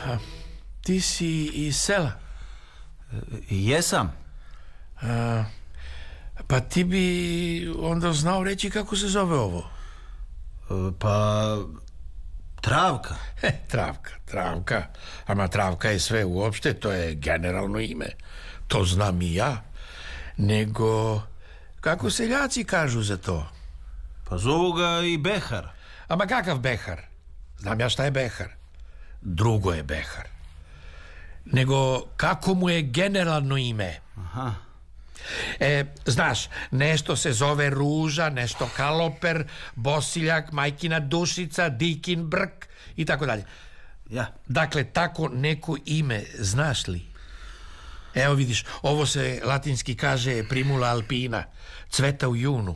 Ti si iz sela? Jesam. Pa ti bi onda znao reći kako se zove ovo? Pa... Travka. Travka. Ama Travka je sve uopšte, to je generalno ime. To znam i ja. Nego, kako seljaci kažu za to? Pa zovu ga i Behar. Ama kakav Behar? Znam ja šta je Behar. Drugo je Behar. Nego, kako mu je generalno ime? Aha. Znaš, nešto se zove Ruža, nešto Kaloper, Bosiljak, Majkina Dušica, Dikin Brk i tako dalje. Ja. Dakle, tako neko ime, znaš li? Evo vidiš, ovo se latinski kaže Primula alpina, cveta u junu.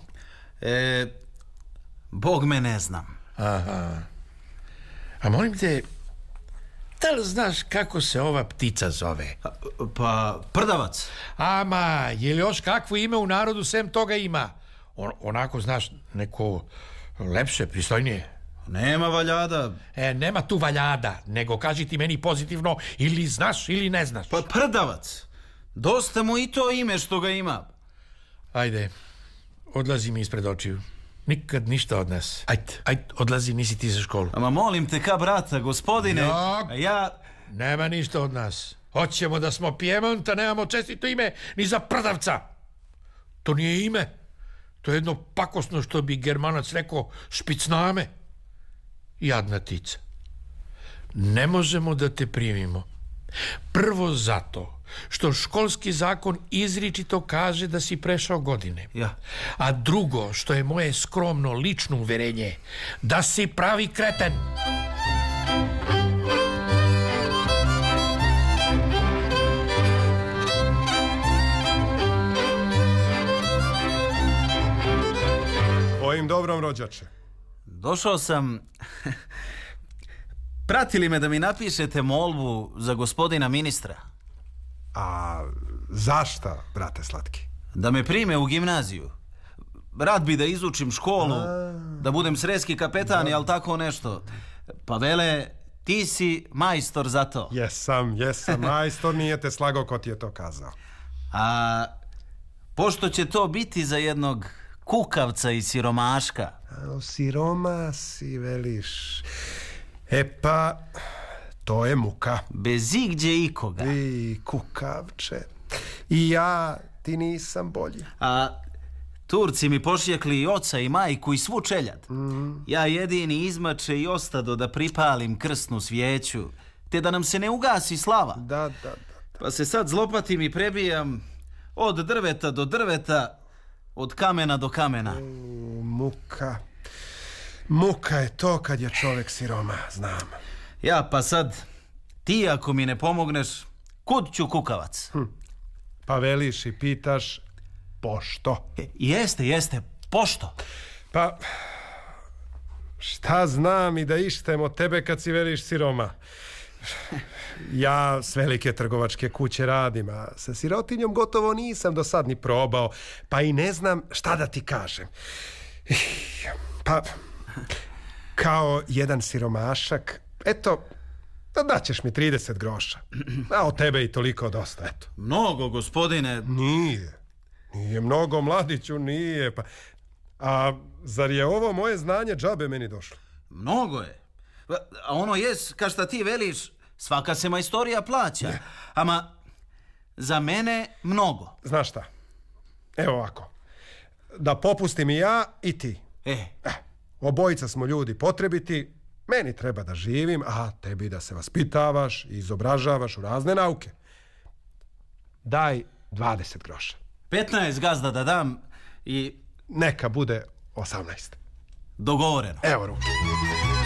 Bog me ne znam. Aha. A molim te, da li znaš kako se ova ptica zove? Pa, prdavac. Ama, je li još kakvo ime u narodu sem toga ima? Onako, znaš, neko lepše, pristojnije. Nema valjada. Nema tu valjada, nego kaži ti meni pozitivno ili znaš ili ne znaš. Pa prdavac. Dosta mu i to ime što ga ima. Ajde, odlazi mi ispred očiju. Nikad ništa od nas. Ajde, odlazi, nisi ti za školu. Ama molim te ka brata, gospodine. Ja... Nema ništa od nas. Hoćemo da smo Pijemont, a nemamo čestito ime ni za prdavca. To nije ime. To je jedno pakosno, što bi Germanac rekao, špicname. Jadna tica. Ne možemo da te primimo. Prvo zato što školski zakon izričito kaže da si prešao godine. Ja. A drugo, što je moje skromno lično uverenje, da si pravi kreten. Tvojim dobrom, rođače. Došao sam... Pratili me da mi napišete molbu za gospodina ministra. A zašta, brate slatki? Da me prime u gimnaziju. Rad bi da izučim školu, da budem sredski kapetan, ali tako nešto. Pa vele, ti si majstor za to. Jesam, majstor, nije te slago ko ti je to kazao. A pošto će to biti za jednog kukavca i siromaška. Siroma si veliš. Pa, to je muka. Bez igdje ikoga. I kukavče. I ja ti nisam bolji. A Turci mi pošjekli i oca i majku i svu čeljad. Ja jedini izmače i ostado da pripalim krsnu svijeću, te da nam se ne ugasi slava. Da. Pa se sad zlopatim i prebijam od drveta do drveta, od kamena do kamena. Muka. Muka je to kad je čovjek siroma, znam. Ja, pa sad, ti ako mi ne pomogneš, kud ću kukavac? Pa veliš i pitaš, pošto? Jeste, pošto? Pa, šta znam i da ištem od tebe kad si veliš siroma? Ja s velike trgovačke kuće radim, a sa sirotinjom gotovo nisam do sad ni probao, pa i ne znam šta da ti kažem. Pa, kao jedan siromašak, eto, daćeš mi 30 groša. A od tebe i toliko dosta, eto. Mnogo, gospodine. Nije mnogo, mladiću, nije. Pa, a zar je ovo moje znanje džabe meni došlo? Mnogo je. A ono jest, ka šta ti veliš, svaka se majstorija plaća. Ne. Ama za mene mnogo. Znaš šta? Evo ovako. Da popustim i ja i ti. Obojica smo ljudi potrebiti. Meni treba da živim, a tebi da se vaspitavaš i izobražavaš u razne nauke. Daj 20 groša. 15 gazda da dam i... Neka bude 18. Dogovoreno. Evo ruke.